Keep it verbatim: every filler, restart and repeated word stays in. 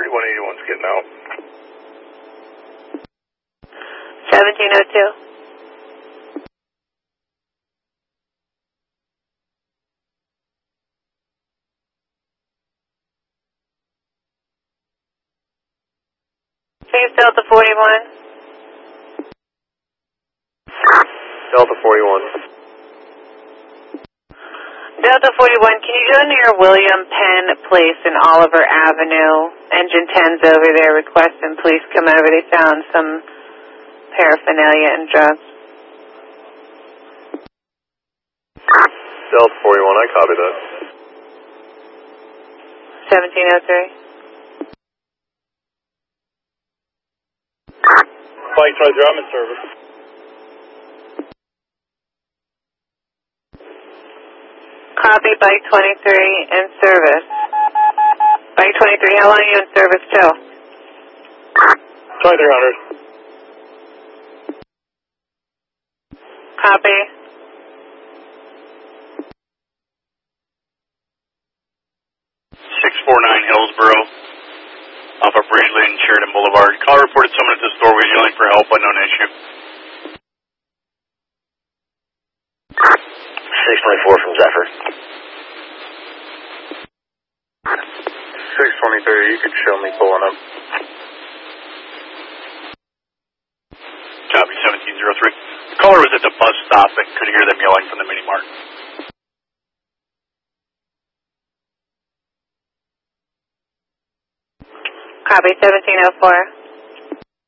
forty-one eighty-one's getting out. seventeen oh two. Please Delta forty-one. Delta forty-one. Delta forty-one, can you go near William Penn Place in Oliver Avenue? Engine ten's over there requesting police come over. They found some paraphernalia and drugs. Delta forty-one, I copy that. seventeen oh three. Bike twenty-three, I'm in service. Copy, Bike twenty-three in service. Bike twenty-three, how long are you in service till? twenty-three hundred. Copy. six forty-nine Hillsboro, off of Bridgeley and Sheridan Boulevard. Call reported someone at the store was yelling for help, unknown issue. six twenty-four from Zephyr. six twenty-three, you could show me pulling up. Copy, seventeen oh three. The caller was at the bus stop and could hear them yelling from the mini mart. Copy, seventeen oh four.